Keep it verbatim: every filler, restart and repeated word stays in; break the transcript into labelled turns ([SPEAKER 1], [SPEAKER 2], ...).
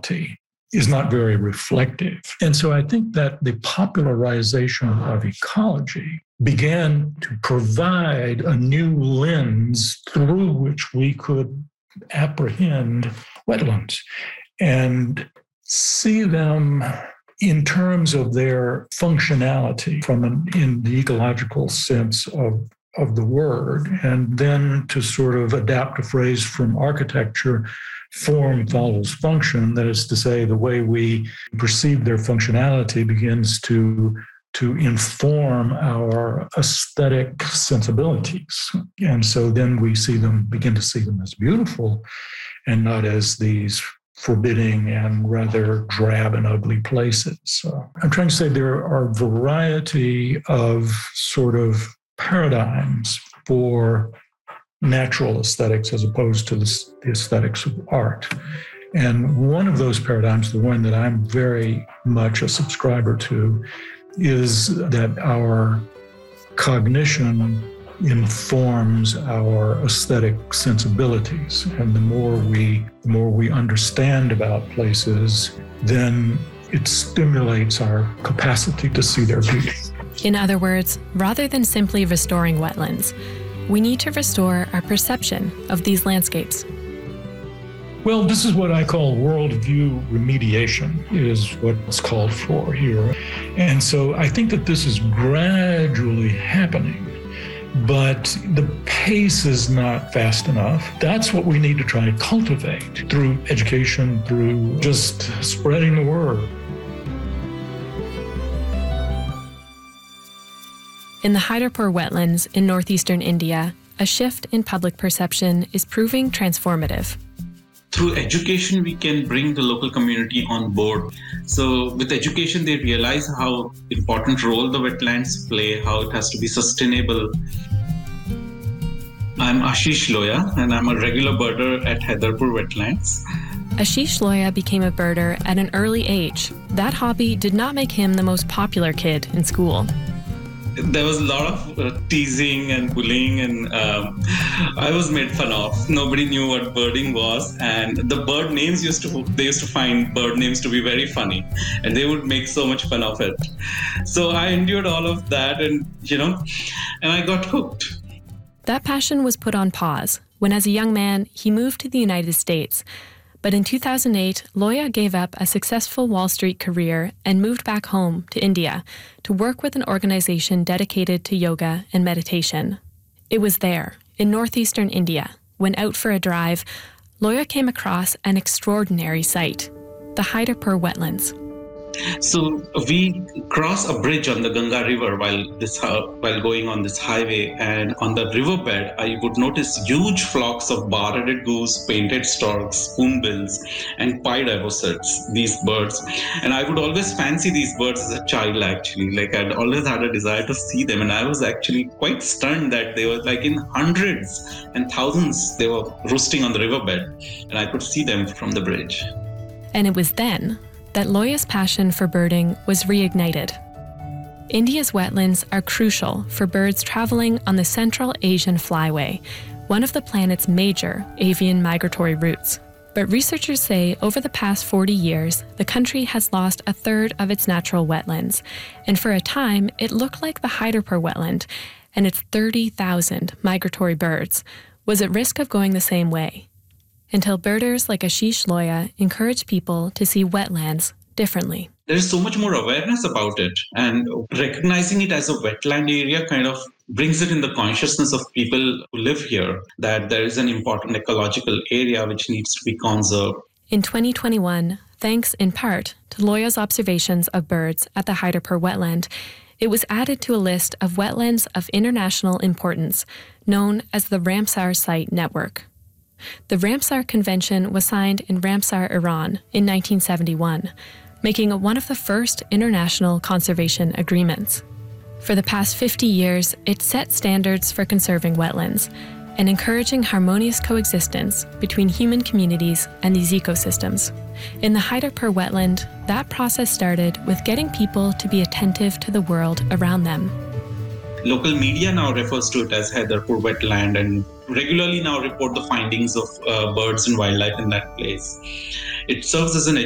[SPEAKER 1] reality is not very reflective. And so I think that the popularization of ecology began to provide a new lens through which we could apprehend wetlands and see them in terms of their functionality from an, in the ecological sense of, of the word, and then to sort of adapt a phrase from architecture, form follows function. That is to say, the way we perceive their functionality begins to, to inform our aesthetic sensibilities. And so then we see them, begin to see them as beautiful and not as these forbidding and rather drab and ugly places. Uh, I'm trying to say there are a variety of sort of paradigms for natural aesthetics as opposed to the, the aesthetics of art. And one of those paradigms, the one that I'm very much a subscriber to, is that our cognition informs our aesthetic sensibilities. And the more we, the more we understand about places, then it stimulates our capacity to see their beauty.
[SPEAKER 2] In other words, rather than simply restoring wetlands, we need to restore our perception of these landscapes.
[SPEAKER 1] Well, this is what I call worldview remediation, is what's called for here. And so I think that this is gradually happening, but the pace is not fast enough. That's what we need to try to cultivate through education, through just spreading the word.
[SPEAKER 2] In the Hyderpur wetlands in northeastern India, a shift in public perception is proving transformative.
[SPEAKER 3] Through education, we can bring the local community on board. So with education, they realize how important role the wetlands play, how it has to be sustainable. I'm Ashish Loya, and I'm a regular birder at Hyderpur wetlands.
[SPEAKER 2] Ashish Loya became a birder at an early age. That hobby did not make him the most popular kid in school.
[SPEAKER 3] There was a lot of uh, teasing and bullying, and um, I was made fun of. Nobody knew what birding was, and the bird names used to, they used to find bird names to be very funny, and they would make so much fun of it. So I endured all of that, and, you know, and I got hooked.
[SPEAKER 2] That passion was put on pause when, as a young man, he moved to the United States. But in two thousand eight, Loya gave up a successful Wall Street career and moved back home to India to work with an organization dedicated to yoga and meditation. It was there, in northeastern India, when out for a drive, Loya came across an extraordinary sight, the Hyderpur wetlands.
[SPEAKER 3] So we cross a bridge on the Ganga River while this uh, while going on this highway, and on the riverbed, I would notice huge flocks of bar-headed goose, painted storks, spoonbills, and pied avocets, these birds. And I would always fancy these birds as a child, actually. Like, I'd always had a desire to see them, and I was actually quite stunned that they were like in hundreds and thousands. They were roosting on the riverbed, and I could see them from the bridge.
[SPEAKER 2] And it was then that Loya's passion for birding was reignited. India's wetlands are crucial for birds traveling on the Central Asian Flyway, one of the planet's major avian migratory routes. But researchers say over the past forty years, the country has lost a third of its natural wetlands, and for a time, it looked like the Hyderpur wetland and its thirty thousand migratory birds was at risk of going the same way, until birders like Ashish Loya encourage people to see wetlands differently.
[SPEAKER 3] There is so much more awareness about it, and recognizing it as a wetland area kind of brings it in the consciousness of people who live here, that there is an important ecological area which needs to be conserved.
[SPEAKER 2] In twenty twenty-one, thanks in part to Loya's observations of birds at the Hyderpur wetland, it was added to a list of wetlands of international importance, known as the Ramsar Site Network. The Ramsar Convention was signed in Ramsar, Iran in nineteen seventy-one, making it one of the first international conservation agreements. For the past fifty years, it set standards for conserving wetlands and encouraging harmonious coexistence between human communities and these ecosystems. In the Hyderpur wetland, that process started with getting people to be attentive to the world around them.
[SPEAKER 3] Local media now refers to it as Hyderpur wetland and regularly now report the findings of uh, birds and wildlife in that place. It serves as an